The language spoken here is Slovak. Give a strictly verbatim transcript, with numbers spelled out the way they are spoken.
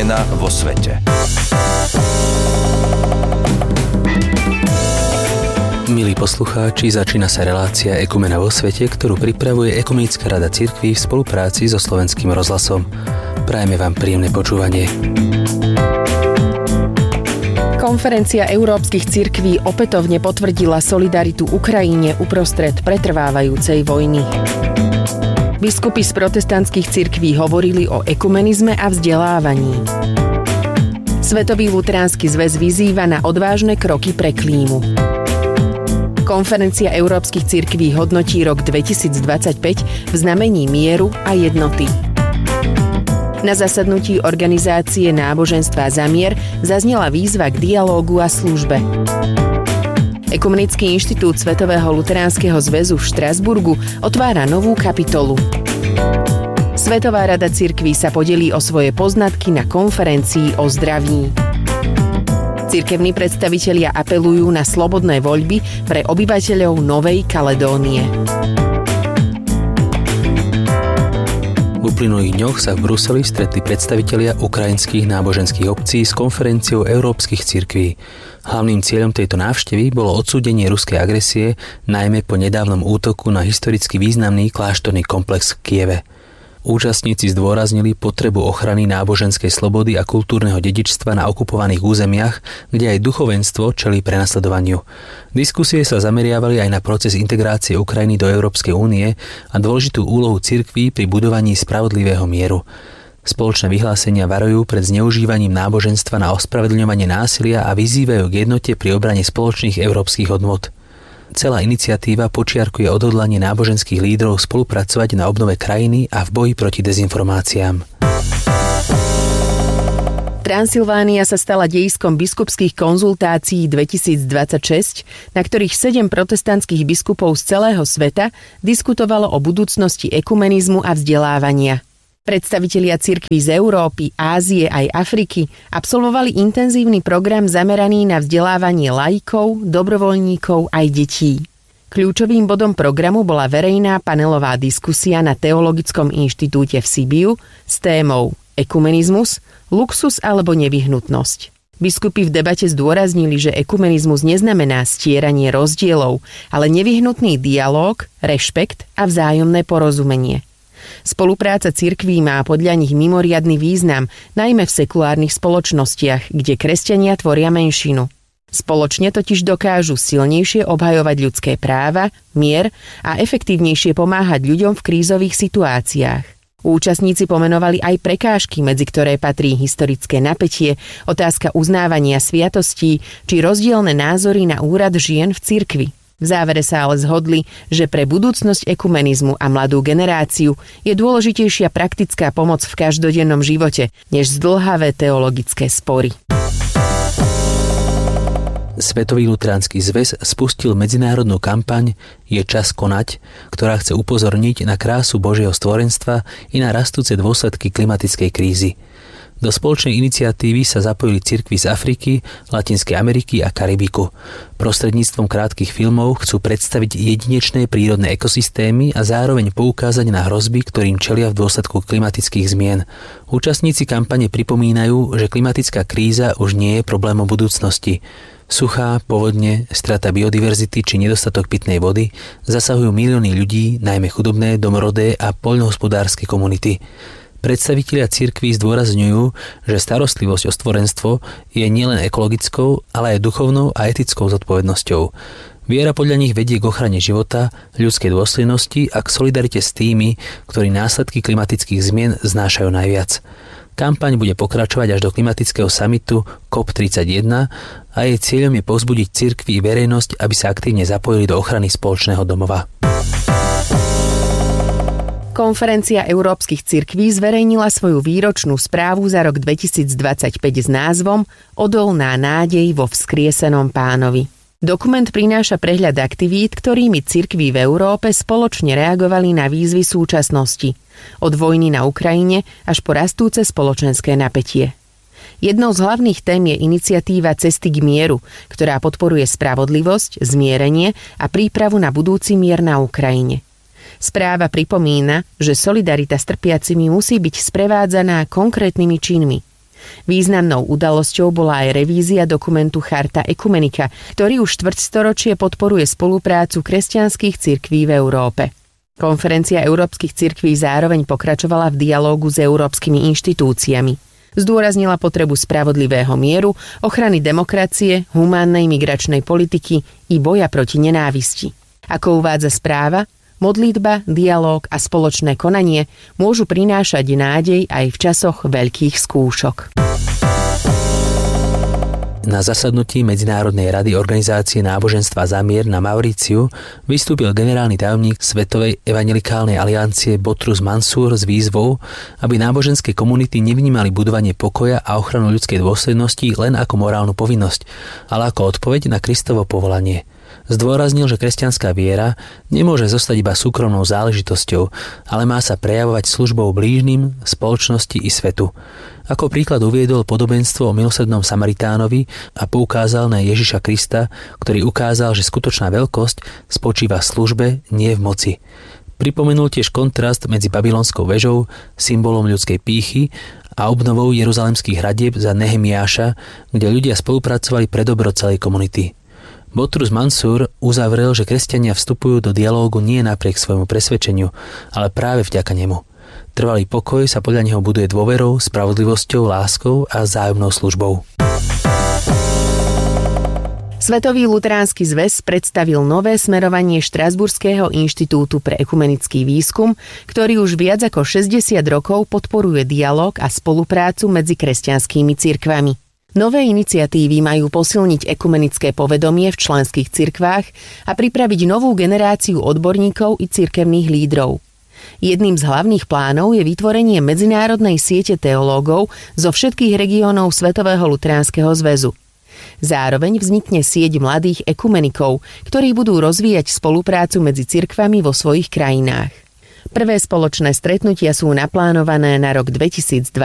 Ekumena vo svete. Milí poslucháči, začína sa relácia Ekumena vo svete, ktorú pripravuje Ekumenická rada cirkví v spolupráci so Slovenským rozhlasom. Prajeme vám príjemné počúvanie. Konferencia európskych cirkví opätovne potvrdila solidaritu Ukrajine uprostred pretrvávajúcej vojny. Biskupy z protestantských cirkví hovorili o ekumenizme a vzdelávaní. Svetový luteránsky zväz vyzýva na odvážne kroky pre klímu. Konferencia európskych cirkví hodnotí rok dvetisícdvadsaťpäť v znamení mieru a jednoty. Na zasadnutí organizácie Náboženstva za mier zaznela výzva k dialógu a službe. Ekumenický inštitút Svetového luteránskeho zväzu v Štrasburgu otvára novú kapitolu. Svetová rada cirkví sa podelí o svoje poznatky na konferencii o zdraví. Cirkevní predstavitelia apelujú na slobodné voľby pre obyvateľov Novej Kaledónie. V uplynulých dňoch sa v Bruseli stretli predstavitelia ukrajinských náboženských obcí s konferenciou európskych cirkví. Hlavným cieľom tejto návštevy bolo odsúdenie ruskej agresie, najmä po nedávnom útoku na historicky významný kláštorný komplex v Kieve. Účastníci zdôraznili potrebu ochrany náboženskej slobody a kultúrneho dedičstva na okupovaných územiach, kde aj duchovenstvo čelí prenasledovaniu. Diskusie sa zameriavali aj na proces integrácie Ukrajiny do Európskej únie a dôležitú úlohu cirkví pri budovaní spravodlivého mieru. Spoločné vyhlásenia varujú pred zneužívaním náboženstva na ospravedlňovanie násilia a vyzývajú k jednote pri obrane spoločných európskych hodnôt. Celá iniciatíva počiarkuje odhodlanie náboženských lídrov spolupracovať na obnove krajiny a v boji proti dezinformáciám. Transylvánia sa stala dejiskom biskupských konzultácií dvetisícdvadsaťšesť, na ktorých sedem protestantských biskupov z celého sveta diskutovalo o budúcnosti ekumenizmu a vzdelávania. Predstavitelia cirkví z Európy, Ázie aj Afriky absolvovali intenzívny program zameraný na vzdelávanie laikov, dobrovoľníkov aj detí. Kľúčovým bodom programu bola verejná panelová diskusia na Teologickom inštitúte v Sibiu s témou Ekumenizmus, luxus alebo nevyhnutnosť. Biskupy v debate zdôraznili, že ekumenizmus neznamená stieranie rozdielov, ale nevyhnutný dialóg, rešpekt a vzájomné porozumenie. Spolupráca cirkví má podľa nich mimoriadny význam, najmä v sekulárnych spoločnostiach, kde kresťania tvoria menšinu. Spoločne totiž dokážu silnejšie obhajovať ľudské práva, mier a efektívnejšie pomáhať ľuďom v krízových situáciách. Účastníci pomenovali aj prekážky, medzi ktoré patrí historické napätie, otázka uznávania sviatostí či rozdielne názory na úrad žien v cirkvi. V závere sa ale zhodli, že pre budúcnosť ekumenizmu a mladú generáciu je dôležitejšia praktická pomoc v každodennom živote, než zdĺhavé teologické spory. Svetový luteránsky zväz spustil medzinárodnú kampaň Je čas konať, ktorá chce upozorniť na krásu Božieho stvorenstva i na rastúce dôsledky klimatickej krízy. Do spoločnej iniciatívy sa zapojili cirkvi z Afriky, Latinskej Ameriky a Karibiku. Prostredníctvom krátkych filmov chcú predstaviť jedinečné prírodné ekosystémy a zároveň poukázať na hrozby, ktorým čelia v dôsledku klimatických zmien. Účastníci kampane pripomínajú, že klimatická kríza už nie je problémom budúcnosti. Suchá, povodne, strata biodiverzity či nedostatok pitnej vody zasahujú milióny ľudí, najmä chudobné, domorodé a poľnohospodárske komunity. Predstavitelia cirkví zdôrazňujú, že starostlivosť o stvorenstvo je nielen ekologickou, ale aj duchovnou a etickou zodpovednosťou. Viera podľa nich vedie k ochrane života, ľudskej dôstojnosti a k solidarite s tými, ktorí následky klimatických zmien znášajú najviac. Kampaň bude pokračovať až do klimatického samitu C O P tridsaťjeden a jej cieľom je povzbudiť cirkvi i verejnosť, aby sa aktívne zapojili do ochrany spoločného domova. Konferencia európskych cirkví zverejnila svoju výročnú správu za rok dvetisícdvadsaťpäť s názvom Odolná nádej vo vzkriesenom Pánovi. Dokument prináša prehľad aktivít, ktorými cirkví v Európe spoločne reagovali na výzvy súčasnosti, od vojny na Ukrajine až po rastúce spoločenské napätie. Jednou z hlavných tém je iniciatíva Cesty k mieru, ktorá podporuje spravodlivosť, zmierenie a prípravu na budúci mier na Ukrajine. Správa pripomína, že solidarita s trpiacimi musí byť sprevádzaná konkrétnymi činmi. Významnou udalosťou bola aj revízia dokumentu Charta Ecumenica, ktorý už štvrťstoročie podporuje spoluprácu kresťanských cirkví v Európe. Konferencia európskych cirkví zároveň pokračovala v dialógu s európskymi inštitúciami. Zdôraznila potrebu spravodlivého mieru, ochrany demokracie, humánnej migračnej politiky i boja proti nenávisti. Ako uvádza správa, modlitba, dialóg a spoločné konanie môžu prinášať nádej aj v časoch veľkých skúšok. Na zasadnutí Medzinárodnej rady Organizácie náboženstva za mier na Mauriciu vystúpil generálny tajomník Svetovej evangelikálnej aliancie Botrus Mansur s výzvou, aby náboženské komunity nevnímali budovanie pokoja a ochranu ľudskej dôslednosti len ako morálnu povinnosť, ale ako odpoveď na Kristovo povolanie. Zdôraznil, že kresťanská viera nemôže zostať iba súkromnou záležitosťou, ale má sa prejavovať službou blížnym, spoločnosti i svetu. Ako príklad uviedol podobenstvo o milosrdnom Samaritánovi a poukázal na Ježiša Krista, ktorý ukázal, že skutočná veľkosť spočíva v službe, nie v moci. Pripomenul tiež kontrast medzi babylonskou vežou, symbolom ľudskej pýchy, a obnovou jeruzalemských hradieb za Nehemiáša, kde ľudia spolupracovali pre dobro celej komunity. Botrus Mansur uzavrel, že kresťania vstupujú do dialógu nie napriek svojmu presvedčeniu, ale práve vďaka nemu. Trvalý pokoj sa podľa neho buduje dôverou, spravodlivosťou, láskou a vzájomnou službou. Svetový luteránsky zväz predstavil nové smerovanie Štrasburského inštitútu pre ekumenický výskum, ktorý už viac ako šesťdesiat rokov podporuje dialóg a spoluprácu medzi kresťanskými cirkvami. Nové iniciatívy majú posilniť ekumenické povedomie v členských cirkvách a pripraviť novú generáciu odborníkov i cirkevných lídrov. Jedným z hlavných plánov je vytvorenie medzinárodnej siete teológov zo všetkých regiónov Svetového luteránskeho zväzu. Zároveň vznikne sieť mladých ekumenikov, ktorí budú rozvíjať spoluprácu medzi cirkvami vo svojich krajinách. Prvé spoločné stretnutia sú naplánované na rok dvetisícdvadsať.